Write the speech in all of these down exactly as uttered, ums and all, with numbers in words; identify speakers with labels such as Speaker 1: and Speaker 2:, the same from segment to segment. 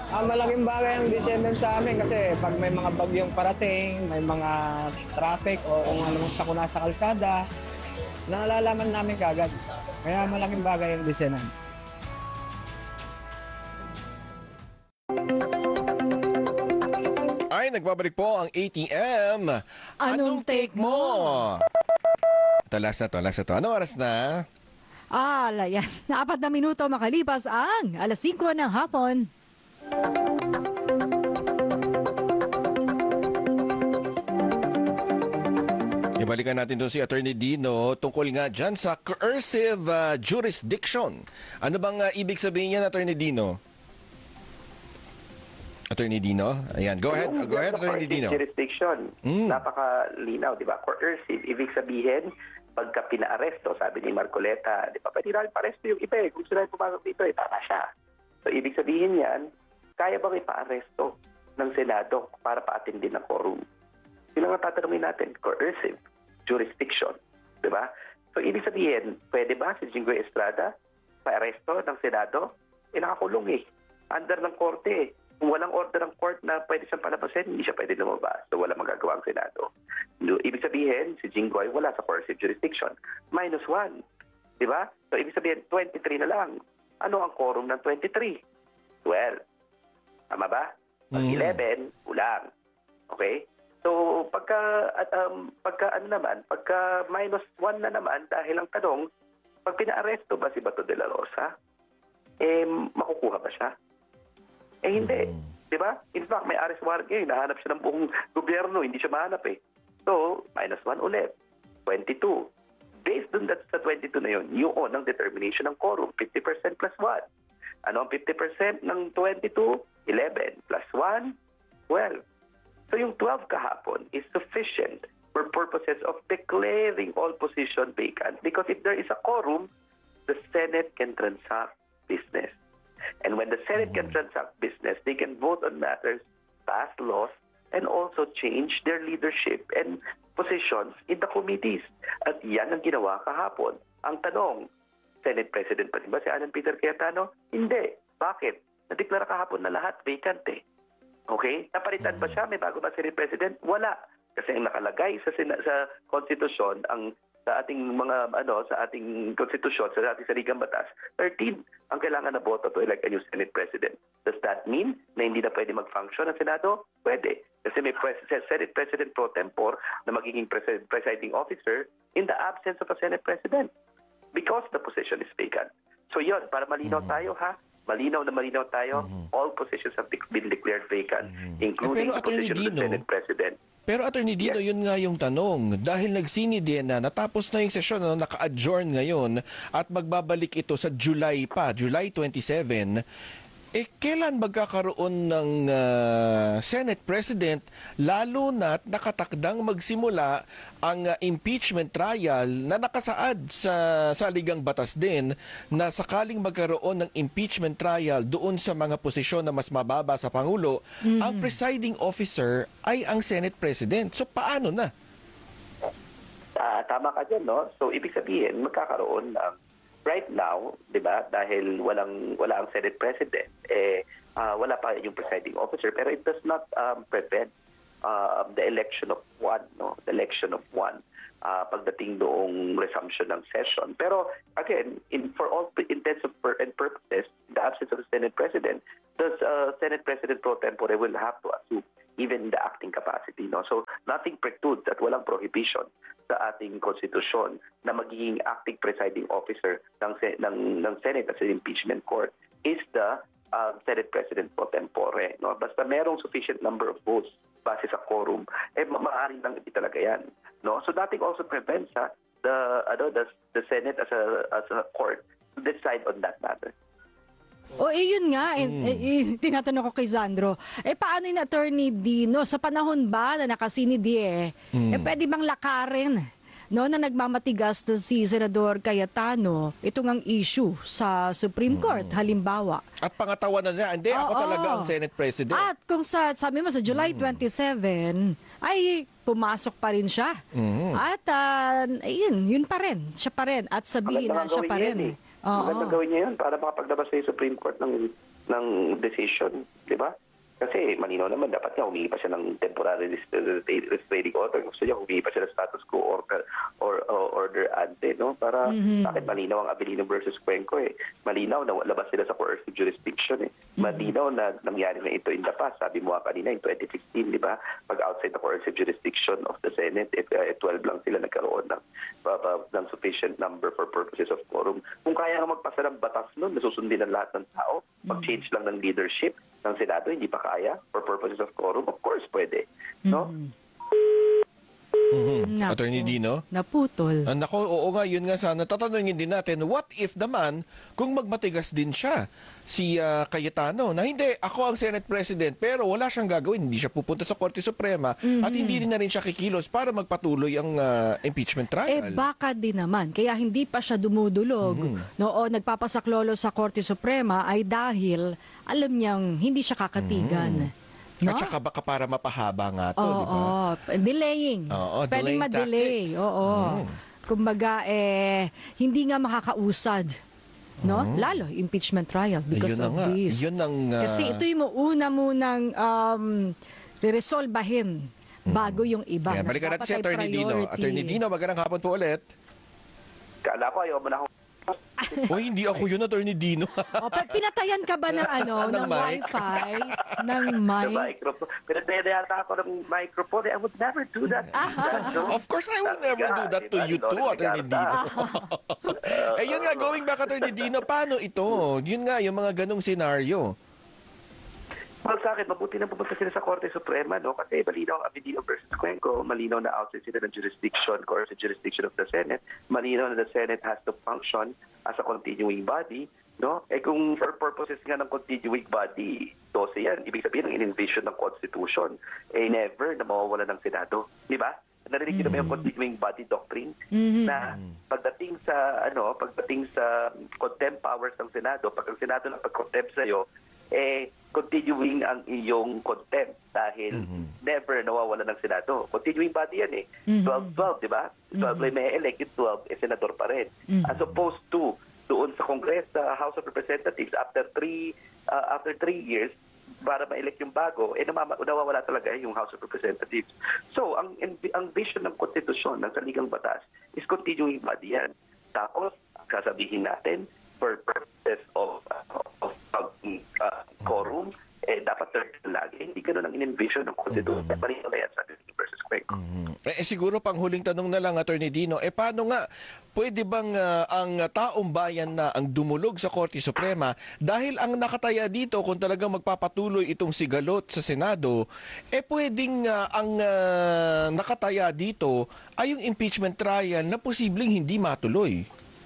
Speaker 1: Ah, malaking bagay ang December sa amin kasi pag may mga bagyong parating, may mga traffic o kung anong sakuna sa kalsada, nalalaman namin kaagad. Kaya malaking bagay ang December.
Speaker 2: Ay, nagbabalik po ang A T M.
Speaker 3: Anong take mo?
Speaker 2: Ito, last na to, last na to. Anong oras na?
Speaker 3: Ah, yan. Apat na minuto makalipas ang alas singko ng hapon.
Speaker 2: Ibalikan natin doon si Attorney Dino tungkol nga dyan sa coercive uh, jurisdiction. Ano bang uh, ibig sabihin niyan, Attorney Dino? Attorney Dino? Ayan, go ahead. Go ahead, Attorney Dino.
Speaker 4: Jurisdiction,
Speaker 2: Mm.
Speaker 4: napakalinaw, di ba? Coercive, ibig sabihin, pagka pina-aresto, sabi ni Marcoleta, di ba, pwede namin pa-aresto yung iba eh. Kung gusto namin pumasok dito, eh, tama siya. So, ibig sabihin yan, kaya bang ipa-aresto ng Senado para pa-attendin ng quorum? Yun ang tatanungin natin, coercive jurisdiction, di ba? So, ibig sabihin, pwede ba si Jinggoy Estrada pa-aresto ng Senado? Eh, nakakulong eh. Under ng korte eh. Kung walang order ng court na pwede siyang palabasin, hindi siya pwede lumabas. So, wala magagawa ang Senado. No, ibig sabihin, si Jinggoy wala sa coercive jurisdiction. Minus one. Di ba? So, ibig sabihin, twenty-three na lang. Ano ang quorum ng twenty-three? twelve. Tama ba? Pag
Speaker 2: Mm.
Speaker 4: eleven, kulang. Okay? So, pagka, at, um, pagka ano naman, pagka minus one na naman, dahil ang tanong, pag pina-aresto ba si Bato de la Rosa, eh, makukuha ba siya? Eh, hindi. Di ba? In fact, may arrest warrant ngayon. Nahanap siya ng buong gobyerno. Hindi siya mahanap eh. So, minus one ulit. twenty-two. Based dun that sa twenty-two na yun, yun ang determination ng quorum. fifty percent plus one. Ano ang fifty percent ng twenty-two? eleven. Plus one? twelve. So, yung twelve kahapon is sufficient for purposes of declaring all position vacant. Because if there is a quorum, the Senate can transact business. And when the Senate can transact business, they can vote on matters, pass laws, and also change their leadership and positions in the committees. At yan ang ginawa kahapon. Ang tanong, Senate President pa rin ba si Alan Peter Cayetano? Hindi. Bakit? Nadeklara kahapon na lahat vacant eh. Okay? Napalitan ba siya? May bago ba Senate President? Wala. Kasi ang nakalagay sa, sa konstitusyon, ang sa ating mga ano sa ating konstitusyon, sa ating saligang batas, thirteen ang kailangan na boto to elect a new Senate President. Does that mean na hindi na pwede mag-function ang Senado? Pwede. Kasi may pres Senate President pro tempore na magiging pres presiding officer in the absence of a Senate President because the position is vacant. So yun, para malinaw tayo ha, malinaw na malinaw tayo, all positions have been declared vacant, including
Speaker 2: Eh, pero,
Speaker 4: the position
Speaker 2: Attorney
Speaker 4: of the
Speaker 2: Dino,
Speaker 4: Senate President.
Speaker 2: Pero Attorney Dino,
Speaker 4: Yes.
Speaker 2: yun nga yung tanong. Dahil nagsini din na natapos na yung sesyon na naka-adjourn ngayon at magbabalik ito sa July pa, July twenty-seven, eh kailan magkakaroon ng uh, Senate President lalo na't nakatakdang magsimula ang uh, impeachment trial na nakasaad sa saligang batas din na sakaling magkaroon ng impeachment trial doon sa mga posisyon na mas mababa sa Pangulo, mm-hmm. ang presiding officer ay ang Senate President. So paano na?
Speaker 4: Ah, tama ka dyan, no? So, ibig sabihin, magkakaroon ng right now, di ba, dahil walang, wala ang Senate President, eh, ah, wala pa yung presiding officer, pero it does not um, prevent uh, the election of one, no? The election of one uh, pagdating noong resumption ng session. Pero, again, in, for all intents and purposes, in the absence of the Senate President, the uh, Senate President pro tempore will have to assume even in the acting capacity, no? So, nothing precludes at walang prohibition sa ating konstitusyon na magiging acting presiding officer ng ng, ng Senate at sa impeachment court is the uh, Senate President pro tempore, no? Basta merong sufficient number of votes base sa quorum, eh ma maaaring lang hindi talaga yan, no? So, nothing also prevents ha, the ano the, the Senate as a as a court to decide on that matter.
Speaker 3: O eh yun nga, eh,
Speaker 2: Mm.
Speaker 3: eh, eh, tinatanong ko kay Sandro, eh paano yung Attorney Dino, sa panahon ba na nakasinidi eh,
Speaker 2: Mm.
Speaker 3: eh pwede bang lakarin, no, na nagmamatigas to si Senador Cayetano, itong ang issue sa Supreme Court, halimbawa.
Speaker 2: At pangatawan na niya, hindi, ako
Speaker 3: Oo.
Speaker 2: talaga ang Senate President.
Speaker 3: At kung sa, sabi mo sa July twenty-seven, ay pumasok pa rin siya.
Speaker 2: Mm.
Speaker 3: At uh, ayun, yun pa rin, siya pa rin. At sabihin na
Speaker 4: Magandang
Speaker 3: siya
Speaker 4: gawin
Speaker 3: pa
Speaker 4: niya
Speaker 3: rin.
Speaker 4: yan,
Speaker 3: Eh. Oo.
Speaker 4: Magandang gawin niya yan para makapaglabas sa Supreme Court ng ng decision, di ba? Kasi malinaw naman, dapat nga humingi pa siya ng temporary restraining order. Gusto niya humingi pa siya ng status quo order, or, or order ante, no? Para
Speaker 3: Mhm.
Speaker 4: bakit malinaw ang Abilino versus Cuenco eh. Malinaw na labas sila sa coercive jurisdiction eh. Malinaw na nangyari na ito in the past. Sabi mo nga kanina, in twenty sixteen, di ba? Pag outside the coercive jurisdiction of the Senate, eh, eh, twelve lang sila nagkaroon ng, uh, ng sufficient number for purposes of quorum. Kung kaya nga magpasa ng batas nun, nasusundin ng lahat ng tao, mag-change lang ng leadership ng Senado, hindi pa kaya for purposes of quorum, of course pwede. No?
Speaker 2: Mhm.
Speaker 3: Naku.
Speaker 2: Attorney Dino?
Speaker 3: Naputol.
Speaker 2: Ah, nako, oo nga, yun nga sana. Tatanungin din natin, what if naman kung magmatigas din siya, si ah, Cayetano, na hindi, ako ang Senate President, pero wala siyang gagawin, hindi siya pupunta sa Korte Suprema, at hindi rin na rin siya kikilos para magpatuloy ang ah, impeachment
Speaker 3: Eh
Speaker 2: trial.
Speaker 3: baka din naman, kaya hindi pa siya dumudulog noon nagpapasaklolo sa Korte Suprema ay dahil alam niyang hindi siya kakatigan. No?
Speaker 2: At saka baka para mapahaba nga to,
Speaker 3: Oo,
Speaker 2: di ba?
Speaker 3: oo. Delaying.
Speaker 2: Oo,
Speaker 3: Pwedeng
Speaker 2: delaying
Speaker 3: ma-delay.
Speaker 2: tactics.
Speaker 3: Oo.
Speaker 2: Mm.
Speaker 3: Kumbaga, eh, hindi nga makakausad. No? Lalo, impeachment trial because
Speaker 2: Ayun na
Speaker 3: of
Speaker 2: nga.
Speaker 3: this.
Speaker 2: Yun ang, ah,
Speaker 3: Kasi ito yung una munang um, re-resolbahin bago yung iba.
Speaker 2: Ayan, balikan natin
Speaker 3: Dapat
Speaker 2: si
Speaker 3: ay
Speaker 2: Attorney Dino.
Speaker 3: priority.
Speaker 2: Attorney Dino, magandang hapon po ulit.
Speaker 4: Kala ko ayaw mo na akong
Speaker 2: O hindi ako yun, Attorney Dino.
Speaker 3: O, pa- pinatayan ka ba ng ano,
Speaker 2: Ng
Speaker 3: ng
Speaker 2: mic?
Speaker 3: wifi, ng
Speaker 4: the
Speaker 3: mic?
Speaker 4: microphone. Pinataya yata ako ng microphone. I would never do that. No?
Speaker 2: Of course, I will never do that to you too, Attorney Dino. Eh yun nga, going back, Attorney Dino, paano ito? Yun nga, yung mga ganong senaryo.
Speaker 4: Well, sa akin, mabuti na pumunta sila sa Korte Suprema, no? Kasi malinaw ang Abilino versus Cuenco, malinaw na outside sila ng jurisdiction, or the jurisdiction of the Senate, malinaw na the Senate has to function as a continuing body, no? Eh kung for purposes nga ng continuing body, twelve yan, ibig sabihin ng in-invasion ng Constitution, eh never na mawawala ng Senado, di ba? Narinig niyo naman yung continuing body doctrine na pagdating sa ano, pagdating sa contempt powers ng Senado, pag ang Senado na pag-contempt sa'yo, eh continuing ang iyong contempt dahil never nawawala ng Senado. Continuing body yan eh. twelve twelve, di ba? twelve mm-hmm. may elect, yung twelve, eh senador pa rin. As opposed to doon sa Congress, sa House of Representatives, after three uh, after three years, para ma-elect yung bago, eh namama, nawawala talaga yung House of Representatives. So, ang ang vision ng konstitusyon, ng saligang batas, is continuing body yan. Tapos, kasabihin natin, for purposes of, uh, of uh, quorum, eh, dapat third lagi. Hindi ganun ang in-envision ng konstitusyon. Mm-hmm. Marino na yan sa versus Cuenco.
Speaker 2: Mm-hmm. Eh, eh, siguro pang huling tanong na lang, Attorney Dino, eh paano nga, pwede bang uh, ang taong bayan na ang dumulog sa Korte Suprema dahil ang nakataya dito kung talagang magpapatuloy itong sigalot sa Senado, eh pwedeng uh, ang uh, nakataya dito ay yung impeachment trial na posibleng hindi matuloy.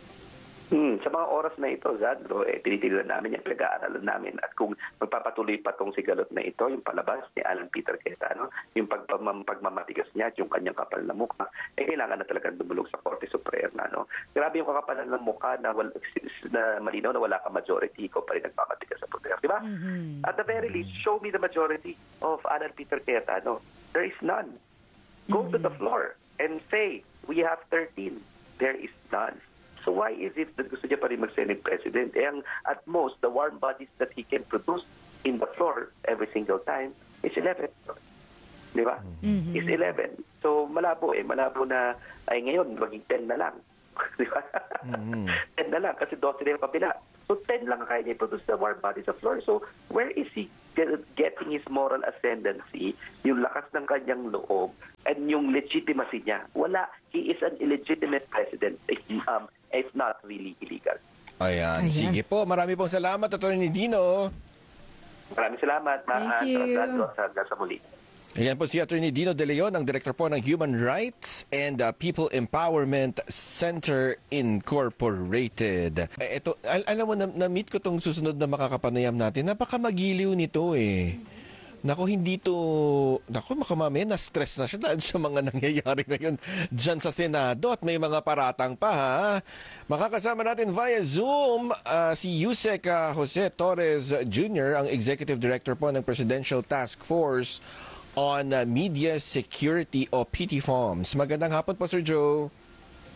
Speaker 4: Hmm, sa mga oras na ito, Zadro, eh, tinitilan namin yan, pinag-aaralan namin. At kung magpapatuloy pa itong sigalot na ito, yung palabas ni Alan Peter Cayetano, yung pagpam- pagmamatigas niya at yung kanyang kapal na mukha, eh kailangan na talagang dumulog sa Korte Suprema. No? Grabe yung kakapalan ng mukha na, wal- na malinaw na wala ka majority, ikaw pa rin nagpapatigas sa poder. Di ba?
Speaker 3: Mm-hmm.
Speaker 4: At the very least, show me the majority of Alan Peter Cayetano. There is none. Go mm-hmm. to the floor and say, we have thirteen. There is none. So why is it that gusto niya pa rin mag-Senate President? Eh, ang, at most, the warm bodies that he can produce in the floor every single time is eleven. Di ba? Mm-hmm. Is eleven. So malabo eh. Malabo na, ay ngayon, maging ten na lang. Di ba? Mm-hmm. ten na lang kasi twelve na yung kapila. So ten lang kaya niya produce the warm bodies sa floor. So where is he getting his moral ascendancy, yung lakas ng kanyang loob, and yung legitimacy niya? Wala. He is an illegitimate president. Um, it's not really illegal.
Speaker 2: Ayan.
Speaker 3: Ayan.
Speaker 2: Sige po. Marami pong salamat, Attorney Dino.
Speaker 4: Maraming salamat.
Speaker 3: Thank you.
Speaker 4: Hanggang sa muli.
Speaker 2: Ayan po si Attorney Dino De Leon, ang Director po ng Human Rights and uh, People Empowerment Center Incorporated. Eh, ito, al- alam mo, na- na-meet ko tong susunod na makakapanayam natin. Napaka magiliw nito eh. Nako, hindi to... Nako, makamamaya, na-stress na siya dahil sa mga nangyayari ngayon dyan sa Senado at may mga paratang pa, ha? Makakasama natin via Zoom uh, si Yusek uh, Jose Torres Junior, ang Executive Director po ng Presidential Task Force on uh, Media Security o P T F O M S. Magandang hapon po, Sir Joe.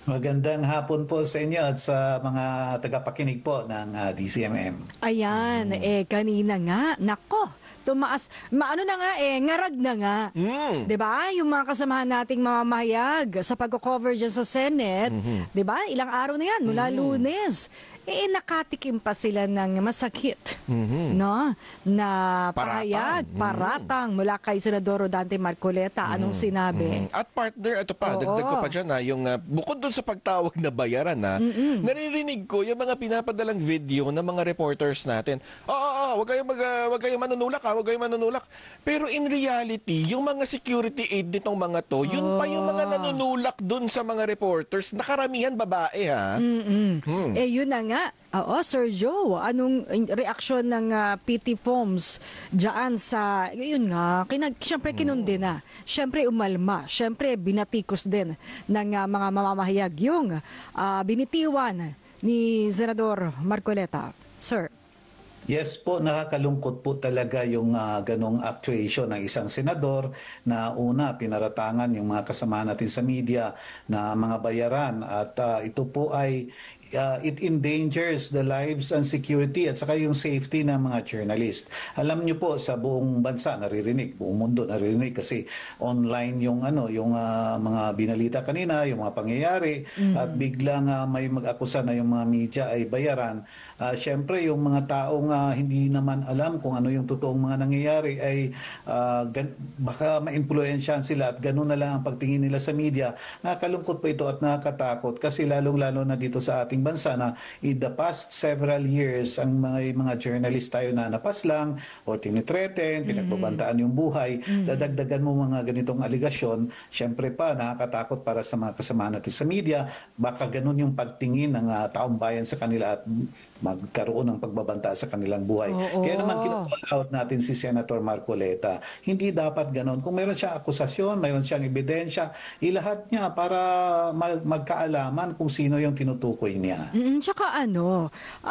Speaker 5: Magandang hapon po sa inyo at sa mga tagapakinig po ng ah, D C M M.
Speaker 3: Ayan, eh kanina nga, nako, tumaas, maano na nga eh, ngarag na nga.
Speaker 2: Mm.
Speaker 3: 'Di ba? Yung mga kasamahan nating mamamahayag sa pagko-cover dyan sa Senate, 'di ba? Ilang araw na 'yan mula Lunes. Eh nakatikim pa sila ng masakit, no? Na pahayag,
Speaker 2: Paratang.
Speaker 3: paratang mula kay Senador Dante Marcoleta. Anong sinabi?
Speaker 2: Mm. At partner, ito pa,
Speaker 3: Oo.
Speaker 2: dagdag ko pa dyan ha, yung uh, bukod dun sa pagtawag na bayaran ha, naririnig ko yung mga pinapadalang video ng mga reporters natin. Oo, oo, oo, wag kayong, mag, uh, wag kayong manunulak ha, wag kayong manunulak. Pero in reality, yung mga security aid nitong mga to, yun pa yung mga nanunulak dun sa mga reporters, nakaramihan babae ha.
Speaker 3: Mm-mm.
Speaker 2: Hmm.
Speaker 3: Eh yun na nga. Oo, Sir Joe, anong reaksyon ng ah, P T Foams diyan sa, yun nga, kinag, syempre kinundi na. Syempre umalma. Syempre binatikos din ng ah, mga mamamahayag yung ah, binitiwan ni Senador Marcoleta. Sir.
Speaker 5: Yes po, nakakalungkot po talaga yung uh, ganong actuation ng isang senador na una, pinaratangan yung mga kasama natin sa media na mga bayaran at uh, ito po ay uh, it endangers the lives and security at saka yung safety ng mga journalist. Alam niyo po sa buong bansa naririnig, buong mundo naririnig kasi online yung ano, yung uh, mga binalita kanina, yung mga pangyayari at biglang uh, may mag-akusa na yung mga media ay bayaran. Uh, Siyempre yung mga taong uh, hindi naman alam kung ano yung totoong mga nangyayari ay uh, gan- baka ma-influensyahan sila at ganun na lang ang pagtingin nila sa media. Nakakalungkot po ito at nakakatakot kasi lalong-lalo na dito sa ating bansa na in the past several years ang mga, mga journalist tayo na napas lang o tinitreten, pinagbabantaan yung buhay, dadagdagan mo mga ganitong aligasyon, syempre pa nakakatakot para sa mga kasama natin sa media, baka ganun yung pagtingin ng uh, taong bayan sa kanila at magkaroon ng pagbabanta sa kanilang buhay.
Speaker 3: Oo.
Speaker 5: Kaya naman kino-call out natin si Senator Marcoleta. Hindi dapat ganon. Kung mayroon siyang akusasyon, mayroon siyang ebidensya, ilahat niya para mag- magkaalaman kung sino yung tinutukoy niya.
Speaker 3: Mm, tsaka ano,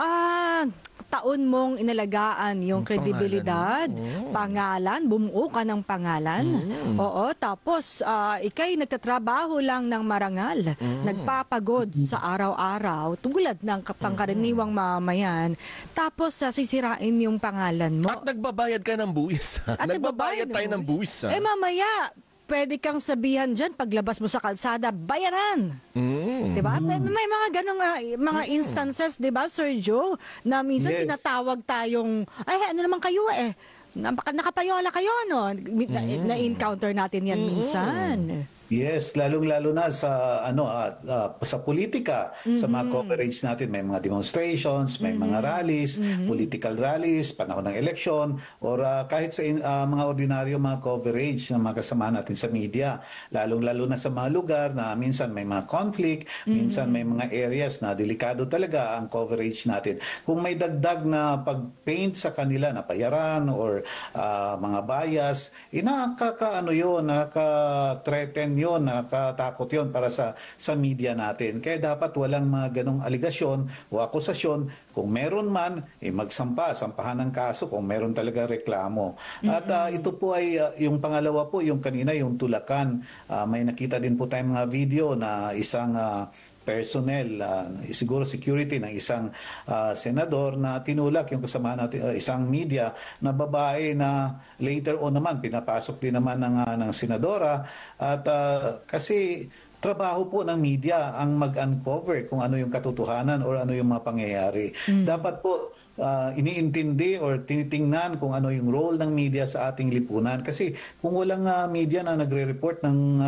Speaker 3: ah, taon mong inalagaan yung
Speaker 2: Yung
Speaker 3: kredibilidad,
Speaker 2: pangalan mo.
Speaker 3: pangalan, bumuo ka ng pangalan. Oo, tapos ah, ikay nagtatrabaho lang ng marangal, nagpapagod sa araw-araw, tulad ng pangkaraniwang mamayan, tapos ah, sisirain yung pangalan mo.
Speaker 2: At nagbabayad ka ng buwis.
Speaker 3: At
Speaker 2: nagbabayad tayo ng buwis. ha?
Speaker 3: Eh mamaya, pwede kang sabihan dyan, paglabas mo sa kalsada, bayaran.
Speaker 2: Mm.
Speaker 3: Diba? Pero may mga ganong ah, mga instances, diba, Sir Joe, na minsan
Speaker 5: Yes.
Speaker 3: tinatawag tayong, ay, ano naman kayo eh, Napaka- nakapayola kayo, no? Na- Na-encounter natin yan minsan.
Speaker 5: Yes, lalong-lalo na sa ano ah, ah, sa politika, sa mga coverage natin may mga demonstrations, may mga rallies, political rallies, panahon ng eleksyon or ah, kahit sa in- ah, mga ordinaryo mga coverage ng mga kasama natin sa media, lalong-lalo na sa mga lugar na minsan may mga conflict, minsan may mga areas na delikado talaga ang coverage natin. Kung may dagdag na pag-paint sa kanila na payaran or ah, mga bias, eh, nakaka-ano yun, nakaka-threaten yun, nakakatakot yun para sa sa media natin. Kaya dapat walang mga ganong aligasyon o akusasyon. Kung meron man, eh, magsampa, sampahan ng kaso kung meron talaga reklamo. At ah, ito po ay, ah, yung pangalawa po, yung kanina, yung tulakan. Ah, may nakita din po tayong mga video na isang ah, personnel, uh, siguro security ng isang uh, senador na tinulak yung kasama natin, uh, isang media na babae na later on naman pinapasok din naman ng, uh, ng senadora at uh, kasi trabaho po ng media ang mag-uncover kung ano yung katotohanan or ano yung mga pangyayari. Dapat po uh, iniintindi or tinitingnan kung ano yung role ng media sa ating lipunan kasi kung walang uh, media na nagre-report ng uh,